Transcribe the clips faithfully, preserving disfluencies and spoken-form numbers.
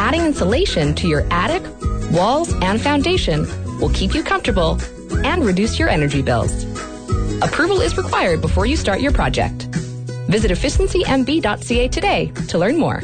Adding insulation to your attic, walls, and foundation will keep you comfortable and reduce your energy bills. Approval is required before you start your project. Visit efficiency m b dot c a today to learn more.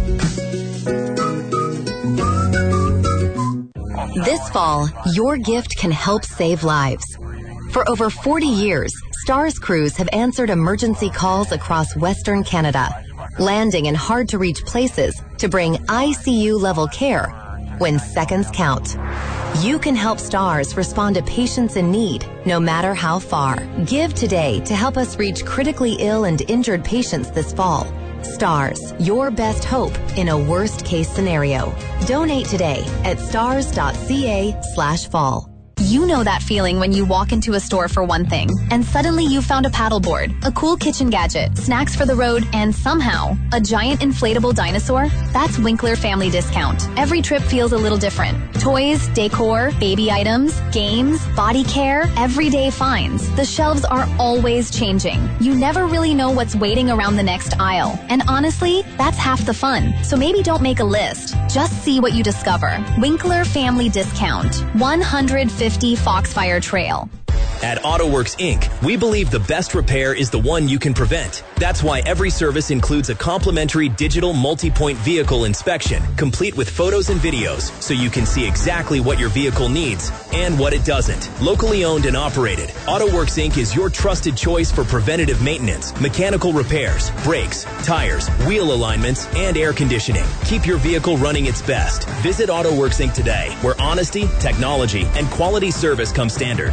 This fall, your gift can help save lives. For over forty years, STARS crews have answered emergency calls across Western Canada, landing in hard-to-reach places to bring I C U-level care when seconds count. You can help STARS respond to patients in need, no matter how far. Give today to help us reach critically ill and injured patients this fall. STARS, your best hope in a worst-case scenario. Donate today at stars.ca slash fall. You know that feeling when you walk into a store for one thing, and suddenly you found a paddleboard, a cool kitchen gadget, snacks for the road, and somehow, a giant inflatable dinosaur? That's Winkler Family Discount. Every trip feels a little different. Toys, decor, baby items, games, body care, everyday finds. The shelves are always changing. You never really know what's waiting around the next aisle. And honestly, that's half the fun. So maybe don't make a list. Just see what you discover. Winkler Family Discount. one hundred fifty Foxfire Trail. At AutoWorks Incorporated, we believe the best repair is the one you can prevent. That's why every service includes a complimentary digital multi-point vehicle inspection, complete with photos and videos, so you can see exactly what your vehicle needs and what it doesn't. Locally owned and operated, AutoWorks Incorporated is your trusted choice for preventative maintenance, mechanical repairs, brakes, tires, wheel alignments, and air conditioning. Keep your vehicle running its best. Visit AutoWorks Incorporated today, where honesty, technology, and quality service come standard.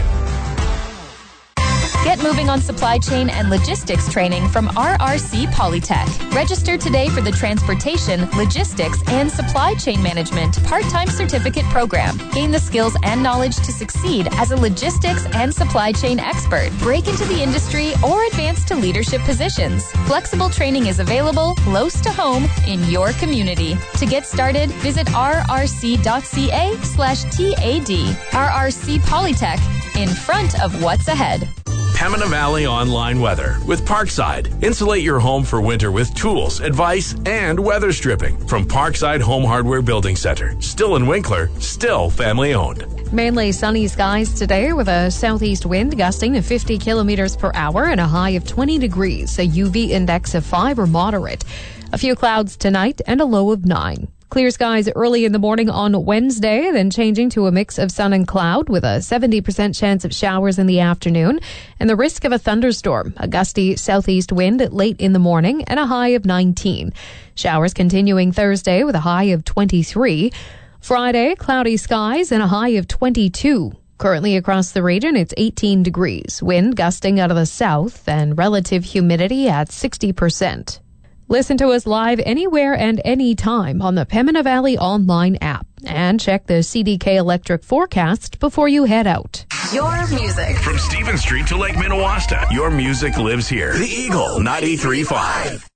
Get moving on supply chain and logistics training from R R C Polytech. Register today for the Transportation, Logistics, and Supply Chain Management part-time certificate program. Gain the skills and knowledge to succeed as a logistics and supply chain expert. Break into the industry or advance to leadership positions. Flexible training is available close to home in your community. To get started, visit rrc.ca slash TAD. R R C Polytech, in front of what's ahead. Pembina Valley Online Weather with Parkside. Insulate your home for winter with tools, advice, and weather stripping from Parkside Home Hardware Building Center. Still in Winkler, still family owned. Mainly sunny skies today with a southeast wind gusting to fifty kilometers per hour and a high of twenty degrees, a U V index of five or moderate. A few clouds tonight and a low of nine. Clear skies early in the morning on Wednesday, then changing to a mix of sun and cloud with a seventy percent chance of showers in the afternoon and the risk of a thunderstorm. A gusty southeast wind late in the morning and a high of nineteen. Showers continuing Thursday with a high of twenty-three. Friday, cloudy skies and a high of twenty-two. Currently across the region, it's eighteen degrees. Wind gusting out of the south and relative humidity at sixty percent. Listen to us live anywhere and anytime on the Pembina Valley online app. And check the C D K Electric forecast before you head out. Your music. From Stephen Street to Lake Minnewaska, your music lives here. The Eagle ninety-three point five.